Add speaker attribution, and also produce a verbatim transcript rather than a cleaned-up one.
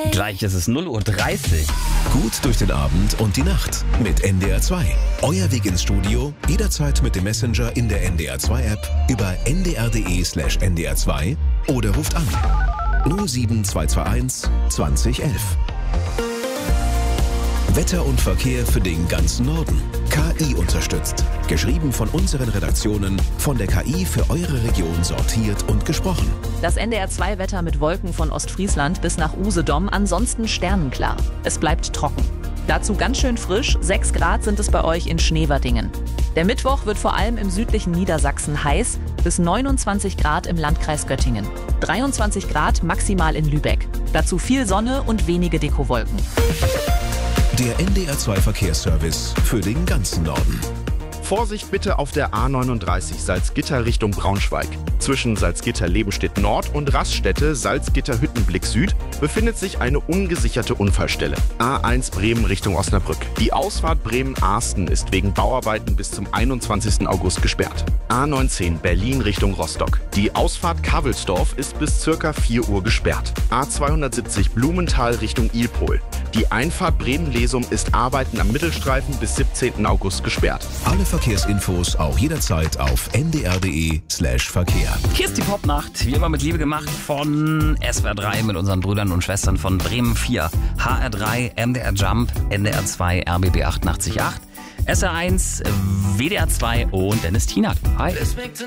Speaker 1: Gleich ist es null Uhr dreißig.
Speaker 2: Gut durch den Abend und die Nacht mit N D R zwei. Euer Weg ins Studio, jederzeit mit dem Messenger in der N D R zwei App über n d r punkt d e slash n d r zwei oder ruft an null sieben zwei zwei eins zwanzig elf. Wetter und Verkehr für den ganzen Norden. K I unterstützt. Geschrieben von unseren Redaktionen, von der K I für eure Region sortiert und gesprochen.
Speaker 3: Das N D R zwei Wetter mit Wolken von Ostfriesland bis nach Usedom, ansonsten sternenklar. Es bleibt trocken. Dazu ganz schön frisch, sechs Grad sind es bei euch in Schneverdingen. Der Mittwoch wird vor allem im südlichen Niedersachsen heiß, bis neunundzwanzig Grad im Landkreis Göttingen. dreiundzwanzig Grad maximal in Lübeck. Dazu viel Sonne und wenige Dekowolken.
Speaker 2: Der N D R zwei Verkehrsservice für den ganzen Norden.
Speaker 4: Vorsicht bitte auf der A neununddreißig Salzgitter Richtung Braunschweig. Zwischen Salzgitter-Lebenstedt Nord und Raststätte Salzgitter-Hüttenblick Süd befindet sich eine ungesicherte Unfallstelle. A eins Bremen Richtung Osnabrück. Die Ausfahrt Bremen-Arsten ist wegen Bauarbeiten bis zum einundzwanzigsten August gesperrt. A neunzehn Berlin Richtung Rostock. Die Ausfahrt Kavelsdorf ist bis circa vier Uhr gesperrt. A zweihundertsiebzig Blumenthal Richtung Ilpol. Die Einfahrt Bremen-Lesum ist Arbeiten am Mittelstreifen bis siebzehnten August gesperrt.
Speaker 2: Alle Verkehrsinfos auch jederzeit auf n d r punkt d e slash Verkehr.
Speaker 1: Hier ist die Popnacht, wie immer mit Liebe gemacht von S W R drei mit unseren Brüdern und Schwestern von Bremen vier, H R drei, M D R Jump, N D R zwei, R B B achtundachtzig Komma acht, S R eins, W D R zwei und Dennis Tienert. Hi.